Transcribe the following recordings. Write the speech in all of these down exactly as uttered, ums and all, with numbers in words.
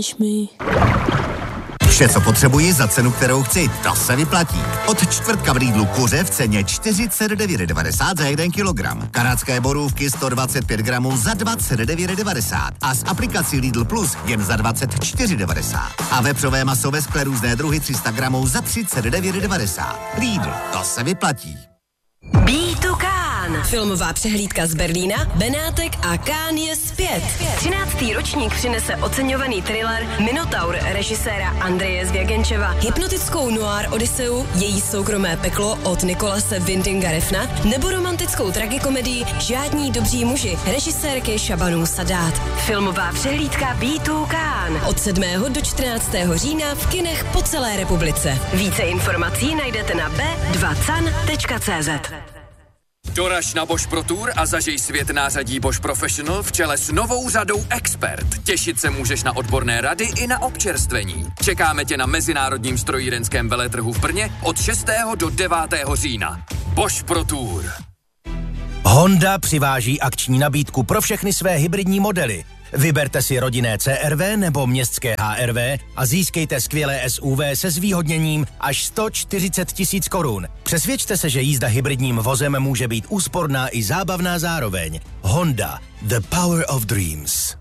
Vše, co potřebuji za cenu, kterou chci, to se vyplatí. Od čtvrtka v Lidlu kuře v ceně čtyřicet devět devadesát za jeden kilogram. Kanadské borůvky sto dvacet pět gramů za dvacet devět devadesát. A s aplikací Lidl Plus jen za dvacet čtyři devadesát. A vepřové maso ve skle různé druhy tři sta gramů za třicet devět devadesát. Lidl, to se vyplatí. Be to Cannes. Filmová přehlídka z Berlína, Benátek a Cannes je zpět. třináctý ročník přinese oceňovaný thriller Minotaur režiséra Andreje Zvěgenčeva, hypnotickou noir odiseu Její soukromé peklo od Nikolase Windinga Refna nebo romantickou tragikomedii Žádní dobří muži režisérky Šabanů Sadát. Filmová přehlídka Be to Cannes od sedmého do čtrnáctého října v kinech po celé republice. Více informací najdete na b dva can tečka cé zet. Doraž na Bosch Pro Tour a zažij svět nářadí Bosch Professional v čele s novou řadou Expert. Těšit se můžeš na odborné rady i na občerstvení. Čekáme tě na mezinárodním strojírenském veletrhu v Brně od šestého do devátého října. Bosch Pro Tour. Honda přiváží akční nabídku pro všechny své hybridní modely. Vyberte si rodinné C R V nebo městské H R V a získejte skvělé S U V se zvýhodněním až sto čtyřicet tisíc korun. Přesvědčte se, že jízda hybridním vozem může být úsporná i zábavná zároveň. Honda. The power of dreams.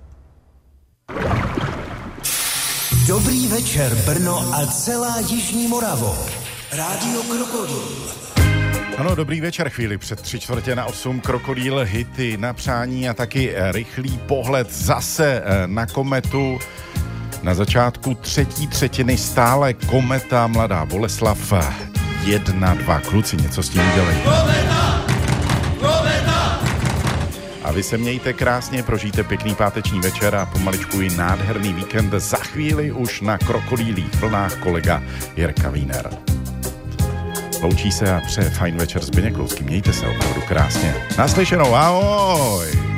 Dobrý večer, Brno a celá Jižní Moravo. Rádio Krokodýl. Ano, dobrý večer, chvíli před tři čtvrtě na osm, Krokodýl, hity na přání a taky rychlý pohled zase na kometu. Na začátku třetí třetiny stále kometa Mladá Boleslav. Jedna, dva, kluci, něco s tím udělej. Kometa! Kometa! A vy se mějte krásně, prožijte pěkný páteční večer a pomaličku i nádherný víkend. Za chvíli už na Krokodýlích vlnách kolega Jirka Wiener. Loučí se a přeje fajn večer Zbyněk Louský. Mějte se opravdu krásně. Naslyšenou, ahoj!